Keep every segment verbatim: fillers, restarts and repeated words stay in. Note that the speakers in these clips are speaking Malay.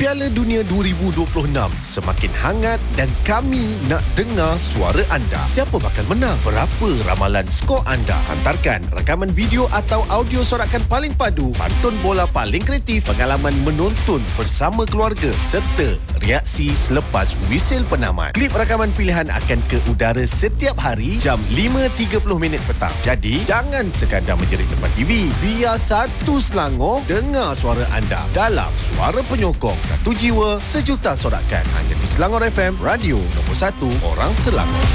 Piala Dunia dua ribu dua puluh enam semakin hangat dan kami nak dengar suara anda. Siapa bakal menang? Berapa ramalan skor anda? Hantarkan rakaman video atau audio sorakan paling padu, pantun bola paling kreatif, pengalaman menonton bersama keluarga serta reaksi selepas whistle penamat. Klip rakaman pilihan akan ke udara setiap hari jam lima tiga puluh minit petang. Jadi, jangan sekadar menjerit depan T V. Biar satu Selangor dengar suara anda dalam Suara Penyokong. Satu jiwa, sejuta sorakan. Hanya di Selangor F M, radio nombor satu orang Selangor.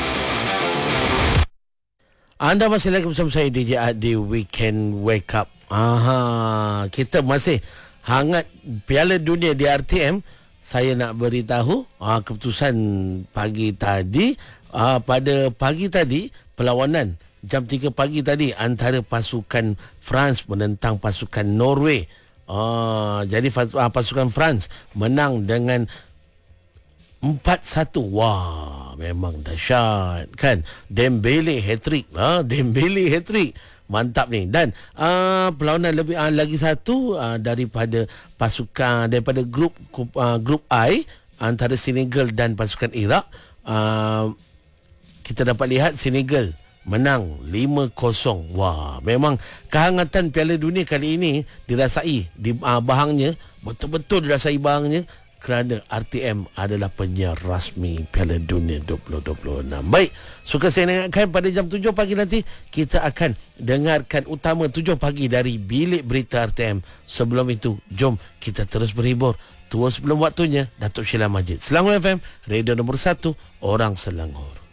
Anda masih lagi bersama saya D J Ad di Weekend Wake Up. Aha, kita masih hangat Piala Dunia di R T M. Saya nak beritahu ah, keputusan pagi tadi, ah, pada pagi tadi perlawanan jam tiga pagi tadi antara pasukan France menentang pasukan Norway. Ah, jadi pasukan France menang dengan empat satu. Wah, memang dahsyat kan. Dembele hat-trick. Ha, Dembele hat-trick. Mantap ni. Dan uh, perlawanan lebih uh, lagi satu uh, daripada pasukan daripada grup uh, grup I antara Senegal dan pasukan Iraq. Uh, kita dapat lihat Senegal menang lima kosong. Wah, memang kehangatan Piala Dunia kali ini dirasai di uh, bahangnya, betul-betul dirasai bahangnya kerana R T M adalah penyiar rasmi Piala Dunia dua ribu dua puluh enam. Baik, suka saya ingatkan pada jam tujuh pagi nanti kita akan dengarkan utama tujuh pagi dari Bilik Berita R T M. Sebelum itu, jom kita terus berhibur. Tua sebelum waktunya, Datuk Sheila Majid. Selangor F M, radio nombor satu, orang Selangor.